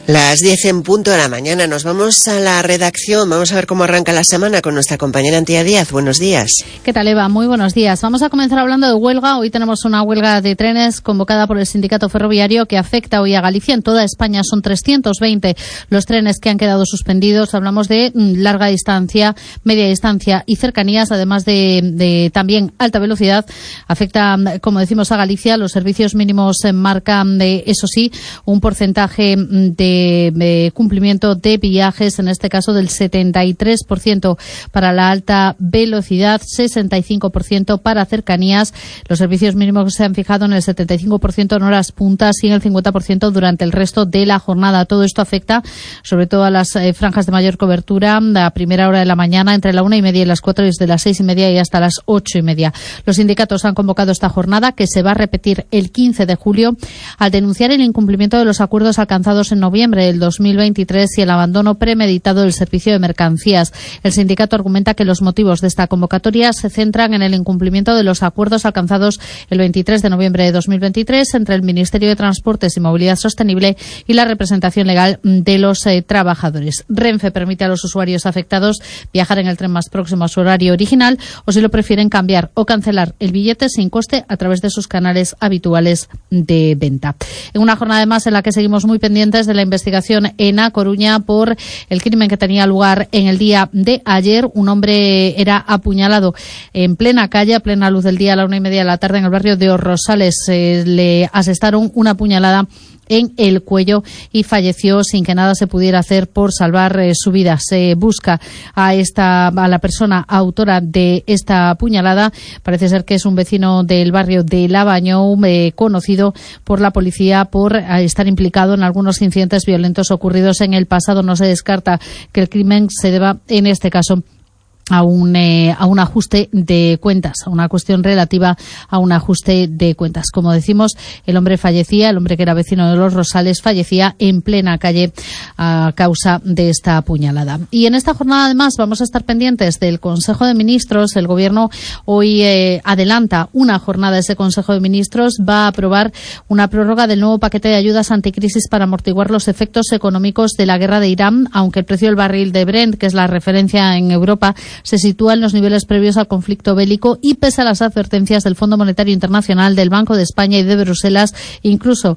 Las 10 en punto de la mañana. Nos vamos a la redacción. Vamos a ver cómo arranca la semana con nuestra compañera Antía Díaz. Buenos días. ¿Qué tal, Eva? Muy buenos días. Vamos a comenzar hablando de huelga. Hoy tenemos una huelga de trenes convocada por el sindicato ferroviario que afecta hoy a Galicia. En toda España son 320 los trenes que han quedado suspendidos. Hablamos de larga distancia, media distancia y cercanías, además de también alta velocidad. Afecta, como decimos, a Galicia. Los servicios mínimos marcan, eso sí, un porcentaje de cumplimiento de viajes, en este caso del 73% para la alta velocidad, 65% para cercanías. Los servicios mínimos se han fijado en el 75% en horas puntas y en el 50% durante el resto de la jornada. Todo esto afecta sobre todo a las franjas de mayor cobertura, a primera hora de la mañana, entre la 1:30 y las 4, desde las 6:30 y hasta las 8:30. Los sindicatos han convocado esta jornada, que se va a repetir el 15 de julio, al denunciar el incumplimiento de los acuerdos alcanzados en noviembre del 2023 y el abandono premeditado del servicio de mercancías. El sindicato argumenta que los motivos de esta convocatoria se centran en el incumplimiento de los acuerdos alcanzados el 23 de noviembre de 2023 entre el Ministerio de Transportes y Movilidad Sostenible y la representación legal de los trabajadores. Renfe permite a los usuarios afectados viajar en el tren más próximo a su horario original, o si lo prefieren, cambiar o cancelar el billete sin coste a través de sus canales habituales de venta. En una jornada además en la que seguimos muy pendientes de la investigación en A Coruña por el crimen que tenía lugar en el día de ayer. Un hombre era apuñalado en plena calle, a plena luz del día, a la 1:30 de la tarde, en el barrio de Os Rosales. Le asestaron una puñalada en el cuello y falleció sin que nada se pudiera hacer por salvar su vida. Se busca a la persona autora de esta puñalada. Parece ser que es un vecino del barrio de Lavañou, conocido por la policía por estar implicado en algunos incidentes violentos ocurridos en el pasado. No se descarta que el crimen se deba, en este caso, a un ajuste de cuentas, a una cuestión relativa a un ajuste de cuentas. Como decimos, el hombre que era vecino de Los Rosales, fallecía en plena calle a causa de esta puñalada. Y en esta jornada, además, vamos a estar pendientes del Consejo de Ministros. El Gobierno hoy adelanta una jornada de ese Consejo de Ministros. Va a aprobar una prórroga del nuevo paquete de ayudas anticrisis para amortiguar los efectos económicos de la guerra de Irán, aunque el precio del barril de Brent, que es la referencia en Europa, se sitúa en los niveles previos al conflicto bélico, y pese a las advertencias del Fondo Monetario Internacional, del Banco de España y de Bruselas, incluso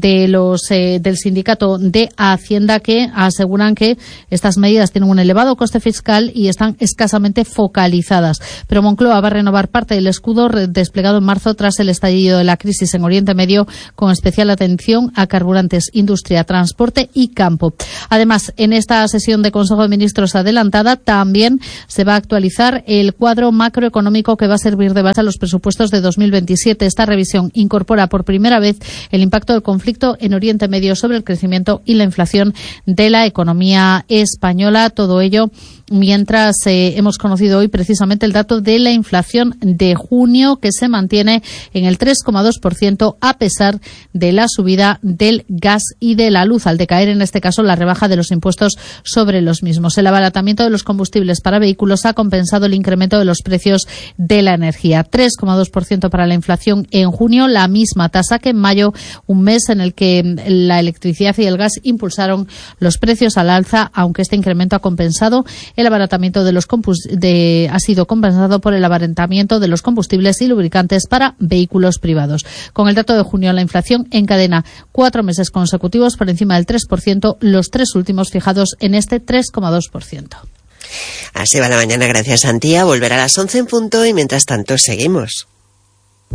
del Sindicato de Hacienda, que aseguran que estas medidas tienen un elevado coste fiscal y están escasamente focalizadas. Pero Moncloa va a renovar parte del escudo desplegado en marzo tras el estallido de la crisis en Oriente Medio, con especial atención a carburantes, industria, transporte y campo. Además, en esta sesión de Consejo de Ministros adelantada también se va a actualizar el cuadro macroeconómico que va a servir de base a los presupuestos de 2027. Esta revisión incorpora por primera vez el impacto del conflicto en Oriente Medio sobre el crecimiento y la inflación de la economía española. Todo ello mientras hemos conocido hoy precisamente el dato de la inflación de junio, que se mantiene en el 3,2% a pesar de la subida del gas y de la luz, al decaer en este caso la rebaja de los impuestos sobre los mismos. El abaratamiento de los combustibles para vehículos ha compensado el incremento de los precios de la energía. 3,2% para la inflación en junio, la misma tasa que en mayo, un mes en el que la electricidad y el gas impulsaron los precios al alza, aunque este incremento ha compensado el abaratamiento ha sido compensado por el abaratamiento de los combustibles y lubricantes para vehículos privados. Con el dato de junio, la inflación encadena 4 meses consecutivos por encima del 3%, los 3 últimos fijados en este 3,2%. Así va la mañana, gracias Antía. Volverá a las 11 en punto y mientras tanto seguimos.